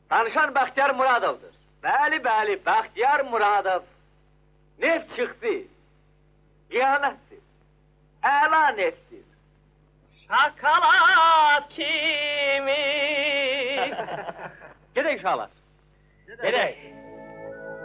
Danışan Bəxtiyar Muradov'dur. Bəli, bəli, Bəxtiyar Muradov. Neft çıktı. Kıyamettir. Əla nefttir. Şakalat kimi. Gedək uşaqlar. Gedək.